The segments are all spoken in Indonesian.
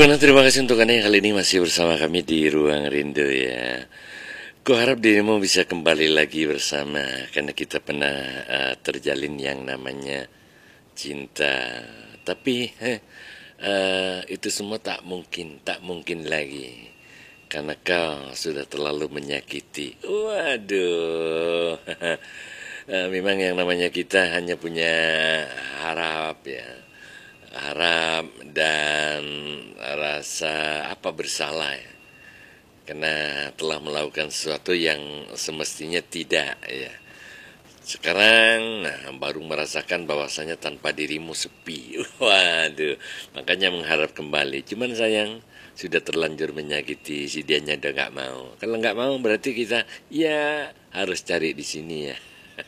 Bagaimana, terima kasih untuk Anda yang kali ini masih bersama kami di Ruang Rindu ya. Kuharap dirimu bisa kembali lagi bersama, karena kita pernah terjalin yang namanya cinta. Tapi itu semua tak mungkin lagi. Karena kau sudah terlalu menyakiti. Waduh. Memang yang namanya kita hanya punya harap ya. Harap dan rasa bersalah ya. Karena telah melakukan sesuatu yang semestinya tidak ya. Sekarang baru merasakan bahwasanya tanpa dirimu sepi. Waduh, makanya mengharap kembali. Cuman sayang, sudah terlanjur menyakiti, si dianya udah nggak mau. Kalau nggak mau berarti kita ya harus cari di sini ya.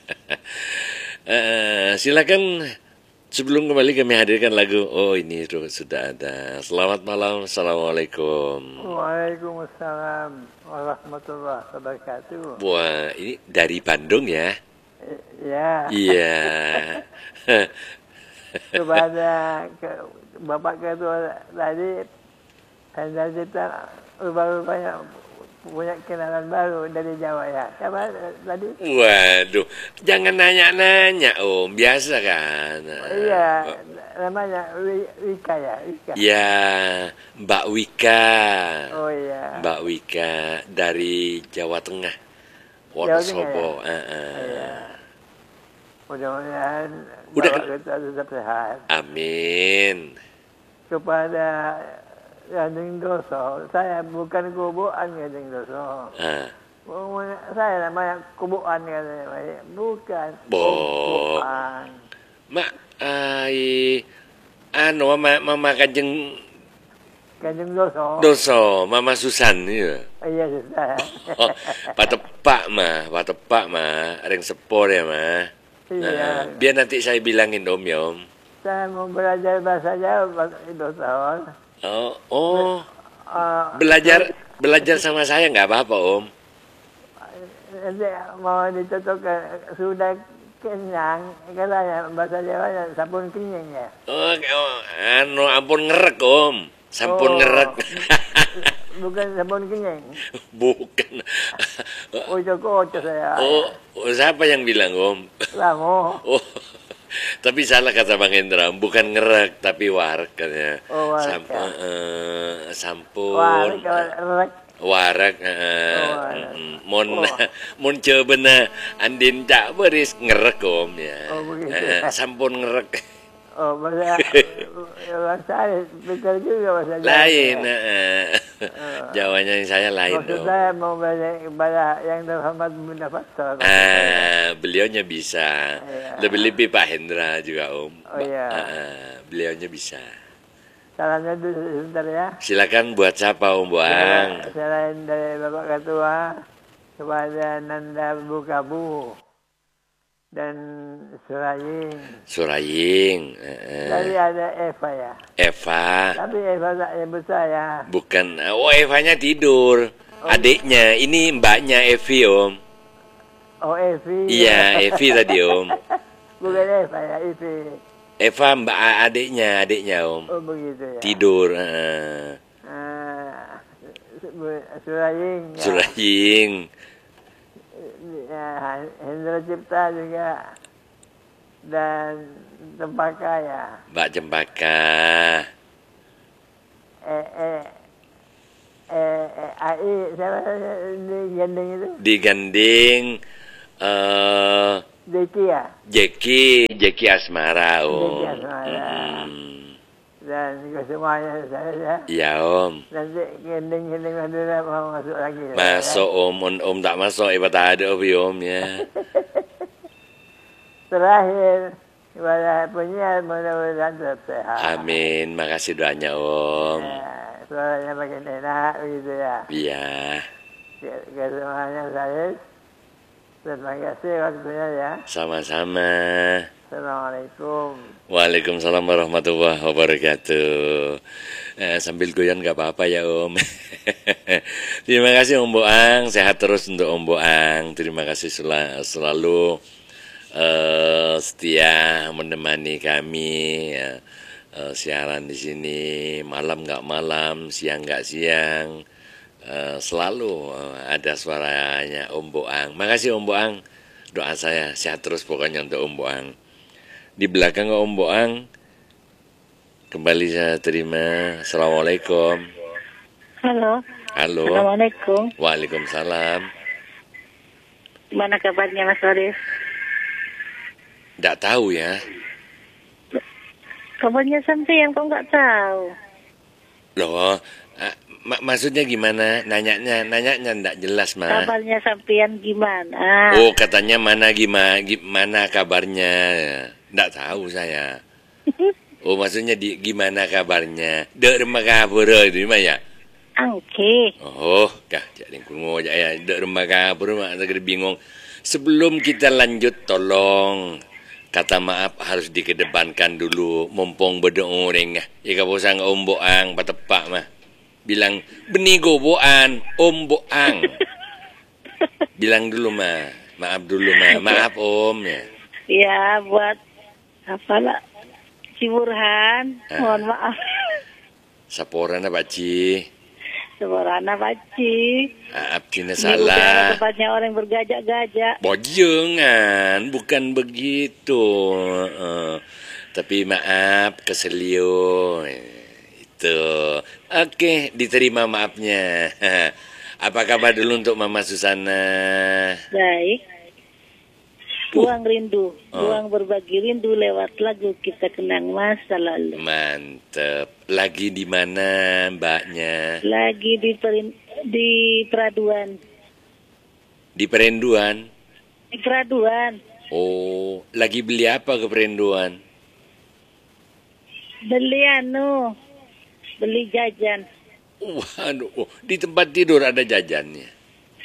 Silakan. Sebelum kembali kami hadirkan lagu. Oh, ini sudah ada. Selamat malam. Assalamualaikum. Waalaikumsalam warahmatullahi wabarakatuh. Wah, ini dari Bandung ya? Ya. Iya. Kepada Bapak Ketua tadi, dan kita rupanya punya kenalan baru dari Jawa ya. Siapa tadi? Waduh, jangan nanya-nanya Om, biasa kan. Iya, namanya Wika ya, Wika. Ya, Mbak Wika. Oh iya. Mbak Wika dari Jawa Tengah, Jawa Wonosobo. Tengah ya? Iya. Mudah-mudahan Udah Bapak Ketua tetap sehat. Amin. Kepada Gading Doso, saya bukan kubuan Gading Doso. Saya namanya kubuan katanya, bukan. Kubuan. Mak, mama Kanjeng Doso, Mama Susan ya. Iya Susan. Patepak mah, ring sepor ya mah. Iya. Biar nanti saya bilangin Om ya Om. Saya mau belajar bahasa Jawa 2 tahun. Belajar sama saya nggak apa-apa Om. Nanti mau dicocokkan sudah kenyang, katanya bahasa Jawa sabun kenyang ya. Ampun ngerek Om, sampun ngerek. Bukan sabun kenyang. Bukan. Oco saya. Siapa yang bilang Om? Lamo. Tapi salah kata Bang Hendra, bukan ngerek tapi warak katanya. Sampun. Warak. Mon cebena andin tak beris ngerek Om ya. Sampun ngerek. Bahasa pintar juga bahasa Jawa. Lain. Jawanya saya lain Maksud Om. saya mau belajar kepada yang terhormat Bunda Pastor. Beliaunya bisa. Lebih-lebih Pak Hendra juga Om. Oh iya. Beliaunya bisa. Salamnya dulu sebentar ya. Silakan buat siapa Om Boang? Selain dari Bapak Ketua kepada Nanda Bukabu dan Suraying. Tadi ada Eva ya. Eva. Tapi Eva tak nyebut saya. Bukan. Evanya tidur. Adiknya. Ini mbaknya Evi Om. Oh Evi. Iya, Evi tadi Om. Bukan Eva ya, Evi. Eva mbak adiknya Om. Oh begitu ya. Tidur. Suraying. Ya. Suraying. Ya, Hendra Cipta juga. Dan Cempaka ya. Mbak Cempaka. AI siapa digandeng itu? Digandeng Jeki ya? Jeki Asmara Om. Jeki Asmara. Dan ke semuanya saya ya. Iya Om. Nanti gandeng Madura mau masuk lagi. Masuk ya? Om tak masuk, ibarat ada Om ya. Terakhir kepada penyiar mudah-mudahan tetap sehat. Amin, makasih doanya Om. Ya, suaranya makin enak begitu ya. Iya. Ke semuanya saya. Terima kasih waktunya ya. Sama-sama. Assalamualaikum. Waalaikumsalam warahmatullahi wabarakatuh. Sambil goyang nggak apa-apa ya Om. Terima kasih Om Boang, sehat terus untuk Om Boang. Terima kasih selalu setia menemani kami ya. siaran di sini, malam nggak malam, siang nggak siang, selalu ada suaranya Om Boang. Makasih Om Boang, doa saya sehat terus pokoknya untuk Om Boang. Di belakang Om Boang, kembali saya terima. Assalamualaikum. Halo. Halo. Assalamualaikum. Waalaikumsalam. Gimana kabarnya Mas Waris? Nggak tahu ya. Kabarnya sampean kok nggak tahu? Loh, maksudnya gimana? Nanyanya nggak jelas, mah. Kabarnya sampean gimana? Oh, katanya gimana kabarnya? Nggak tahu saya. Oh, maksudnya gimana kabarnya? Dek rumah kabur itu mah ya? Angke. Oh, kah jadi kungo aja ya. Dek rumah kabur mah agak bingung. Sebelum kita lanjut, tolong kata maaf harus dikedepankan dulu, mumpung berdeoreng ya. Ika bosang Om Boang patepak mah. Bilang benigo boan, Om Boang. Bilang dulu mah, maaf dulu mah, maaf Om ya. Ya buat apalah si Burhan, mohon maaf. Saporana Pakci. Seborana Paci. Abdina Ini salah. bukan tempatnya orang bergajak-gajak. Bojengan, bukan begitu. Tapi maaf, keselio. Itu. Oke, diterima maafnya. Apa kabar dulu untuk Mama Susana? Baik. Buang rindu, buang berbagi rindu lewat lagu kita kenang masa lalu. Mantep. Lagi di mana Mbaknya? Lagi di Peraduan. Di Perenduan? Di Peraduan. Oh, lagi beli apa ke Perenduan? Beli jajan. Waduh, di tempat tidur ada jajannya?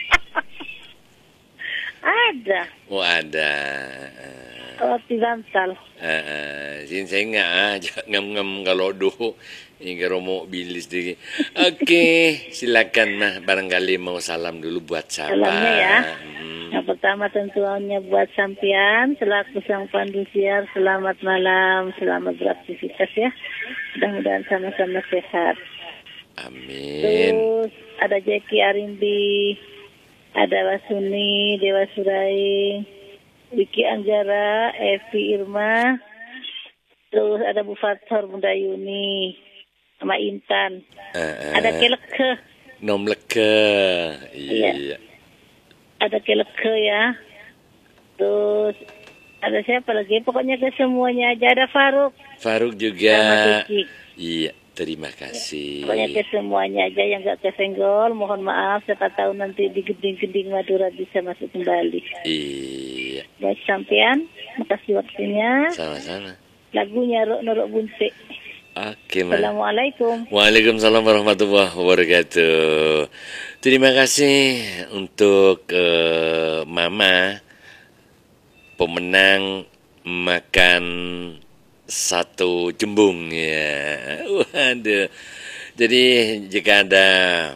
Ada. Oh, ada. Roti bantal. Saya nggak aja ngem kalau doh ini romo bilis diri. Oke, silakan mah barangkali mau salam dulu buat siapa. Salamnya ya. Yang pertama tentunya buat sampean selaku sang pandu siar, selamat malam, selamat beraktivitas ya. Mudah-mudahan sama-sama sehat. Amin. Terus ada Jeki Arimbi, ada Wasuni, Dewa Surai, Wiki Anggara, Evi Irma, terus ada Bu Fathor, Bunda Yuni, sama Intan. Ada Keleke. Nom leke. Iya. Ada Keleke ya. Terus ada siapa lagi? Pokoknya ke semuanya aja. Ada Faruk. Faruk juga. Sama Suci. Iya, terima kasih. Pokoknya ke semuanya aja yang gak kesenggol. Mohon maaf, siapa tahu nanti di geding-geding Madura bisa masuk kembali. Iya. Baik sampean, makasih waktunya. Sama-sama. Lagunya Norok Bunte. Oke, Ma. Assalamualaikum. Waalaikumsalam warahmatullahi wabarakatuh. Terima kasih untuk Mama pemenang makan satu jembung ya. Waduh. Jadi jika ada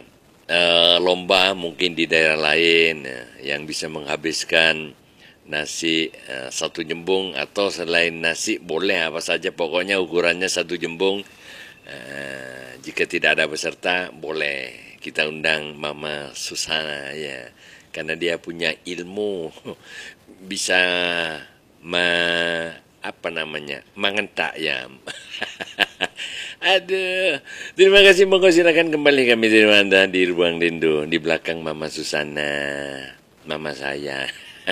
lomba mungkin di daerah lain yang bisa menghabiskan nasi satu jembung atau selain nasi boleh apa saja pokoknya ukurannya satu jembung. Jika tidak ada peserta boleh kita undang Mama Susana ya karena dia punya ilmu bisa mengentak ya. Aduh, terima kasih, monggo silakan kembali kami terima Anda di Ruang Rindu di belakang Mama Susana, Mama saya.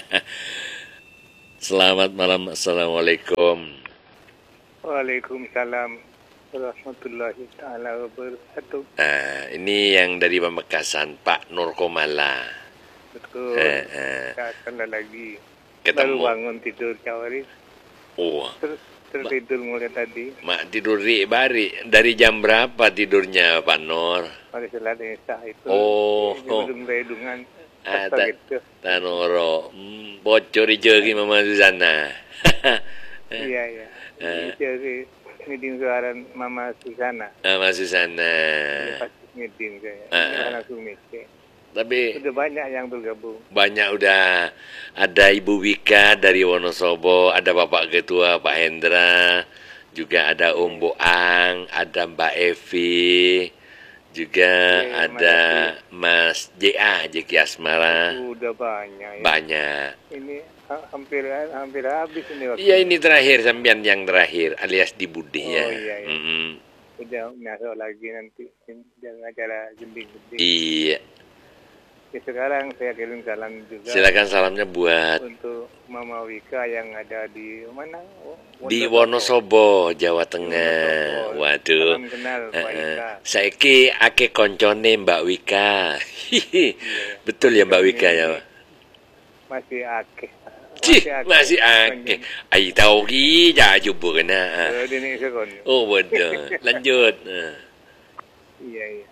Selamat malam, assalamualaikum. Waalaikumsalam warahmatullahi taala wabarakatuh. Ini yang dari Pamekasan, Pak Nur Komala. Betul. Kita akan lagi. Ketemu. Baru bangun tidur Cawaris. Oh. Tertidur mulai tadi. Mak tidur bari. Dari jam berapa tidurnya Pak Nur? Pada salat Isya itu. Oh. Belum redungan. Tanoro. Bocor jegi Mama Susana. Iya. Jadi meeting suara Mama Susana. Mama Susana. Pasti meeting saya. Langsung meeting. Tapi udah banyak yang bergabung. Banyak udah. Ada Ibu Wika dari Wonosobo, ada Bapak Ketua Pak Hendra, juga ada Om Boang, ada Mbak Evi, juga ada Mas JA, Jeki Asmara. Udah banyak ya. Banyak. Ini hampir habis ini waktu. Iya, ini terakhir, sampean yang terakhir alias di Budi ya. Iya, iya. Udah masuk lagi nanti jangan acara gending-gending. Iya. Ya, sekarang saya kirim salam juga. Silakan salamnya buat untuk Mama Wika yang ada di mana? Di Wonosobo, Jawa Tengah. Waduh. Salam kenal Pak Wika. Saiki ake koncone Mbak Wika. Betul ya Mbak Wika ya. Masih akeh. Masih akeh. Ai tahu ki ja jumbo kena. Oh, betul. Lanjut. Iya, iya.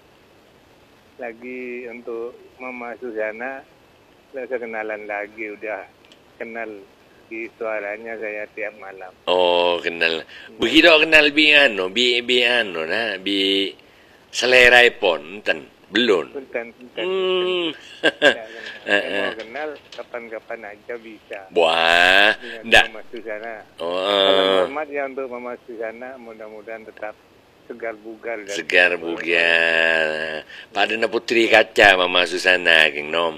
Lagi untuk Mama Susana, saya kenalan lagi, udah kenal di suaranya saya tiap malam. Oh, kenal. Begitu kenal bi selera pon, enten belum. Punten. Mau kenal kapan-kapan aja bisa. Wah, ndak. Mama Susana. Oh. Selamat ya untuk Mama Susana, mudah-mudahan tetap segar bugar. Segar bugar. Padahal putri kaca Mama Susana, Geng Nom.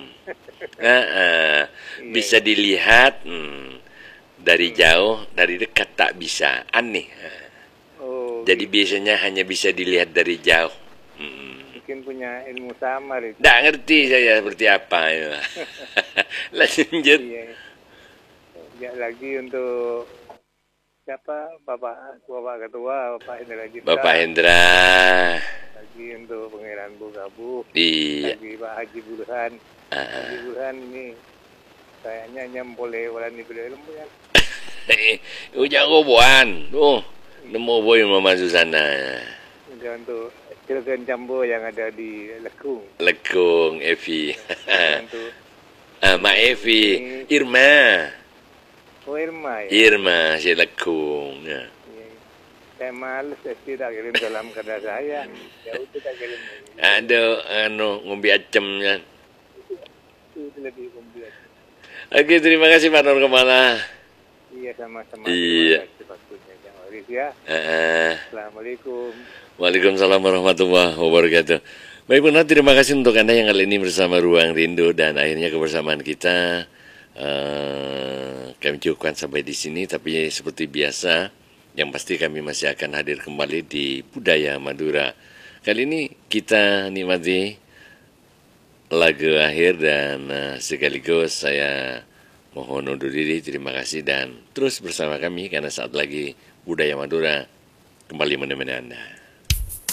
Bisa dilihat dari jauh, dari dekat tak bisa. Aneh. Jadi biasanya hanya bisa dilihat dari jauh. Mungkin punya ilmu samar itu. Nggak ngerti saya seperti apa ya. Lanjut. Iya. Ya, lagi untuk siapa? Bapak Ketua, Bapak Hendra Cipta. Bapak Hendra. Lagi untuk Pangeran Bugabu. Iya. Lagi Pak Haji Burhan. Haji Burhan ini kayaknya nyambole walani beliau ilmu ya. Ujang koboan. Nemu boy Mama Susana. Juga untuk Cilegon Jambo yang ada di Lekung. Lekung, Evi. Untuk Ma Evi, Irma. Oh, Irma ya. Irma, si Lekung. Ya. Saya males, saya tidak kirim salam kepada saya. Ya udah tak kirim. Ada ngombe acemnya. Itu lebih kompleks. Oke, terima kasih Pak Nur Kemala. Iya, sama-sama. Iya. Terima kasih waktunya, Kang Oris ya. Assalamualaikum. Waalaikumsalam warahmatullahi wabarakatuh. Baik benar, terima kasih untuk Anda yang kali ini bersama Ruang Rindu, dan akhirnya kebersamaan kita kami cukupkan sampai di sini. Tapi seperti biasa, yang pasti kami masih akan hadir kembali di Budaya Madura. Kali ini kita nikmati lagu akhir, dan sekaligus saya mohon undur diri. Terima kasih dan terus bersama kami karena saat lagi Budaya Madura kembali menemani Anda.